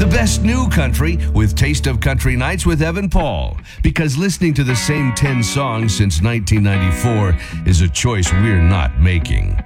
The best new country with Taste of Country Nights with Evan Paul. Because listening to the same 10 songs since 1994 is a choice we're not making.